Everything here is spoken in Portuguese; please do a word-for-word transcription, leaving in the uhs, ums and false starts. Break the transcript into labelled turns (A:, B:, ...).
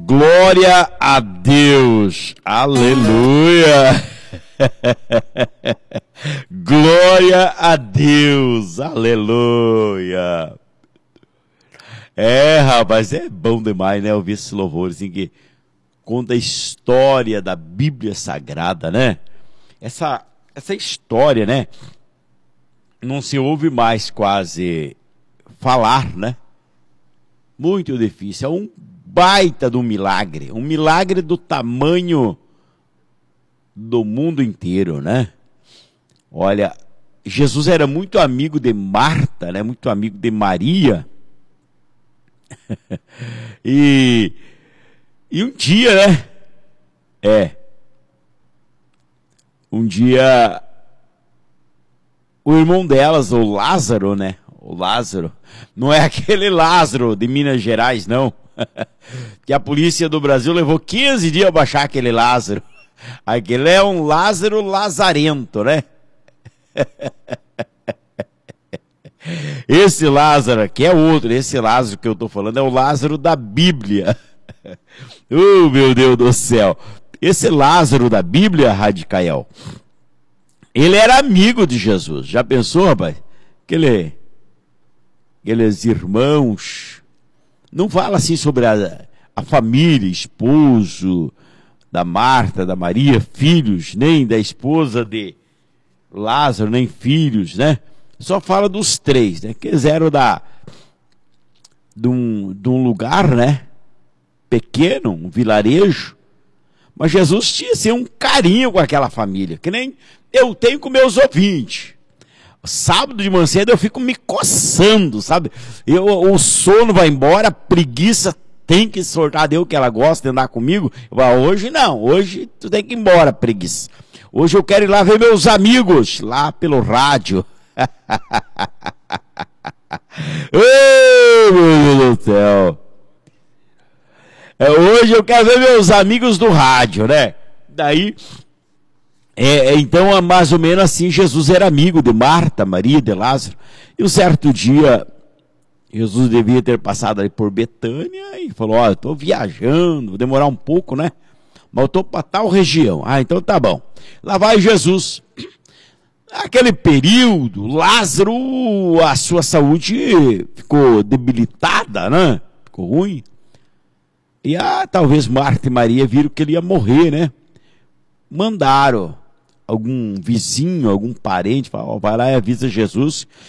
A: Glória a Deus, aleluia, glória a Deus, aleluia. É, rapaz, é bom demais, né, ouvir esses louvores em que conta a história da Bíblia Sagrada, né? Essa, essa história, né, não se ouve mais quase falar, né? Muito difícil, é um baita de um milagre, um milagre do tamanho do mundo inteiro, né? Olha, Jesus era muito amigo de Marta, né? Muito amigo de Maria. e, e um dia, né? É. Um dia, o irmão delas, o Lázaro, né? O Lázaro, não é aquele Lázaro de Minas Gerais, não. Que a polícia do Brasil levou quinze dias para achar aquele Lázaro. Aquele é um Lázaro lazarento, né? Esse Lázaro aqui é outro. Esse Lázaro que eu estou falando é o Lázaro da Bíblia. Oh, meu Deus do céu. Esse Lázaro da Bíblia, Radicael, ele era amigo de Jesus. Já pensou, rapaz? Aquele, aqueles irmãos... Não fala assim sobre a, a família, esposo da Marta, da Maria, filhos, nem da esposa de Lázaro, nem filhos, né? Só fala dos três, né? Que eles eram da, de, um, de um lugar, né? Pequeno, um vilarejo. Mas Jesus tinha assim, um carinho com aquela família, que nem eu tenho com meus ouvintes. Sábado de manhã cedo eu fico me coçando, sabe? Eu, o sono vai embora, a preguiça tem que soltar, deu que ela gosta de andar comigo. Eu falo, hoje não, hoje tu tem que ir embora, preguiça. Hoje eu quero ir lá ver meus amigos, lá pelo rádio. Oh, meu Deus do céu. É, hoje eu quero ver meus amigos do rádio, né? Daí... É, então, mais ou menos assim, Jesus era amigo de Marta, Maria, de Lázaro. E um certo dia, Jesus devia ter passado ali por Betânia e falou, ó, eu estou viajando, vou demorar um pouco, né? Mas eu estou para tal região. Ah, então tá bom. Lá vai Jesus. Naquele período, Lázaro, a sua saúde ficou debilitada, né? Ficou ruim. E ah, talvez Marta e Maria viram que ele ia morrer, né? Mandaram algum vizinho, algum parente, fala, ó, vai lá e avisa Jesus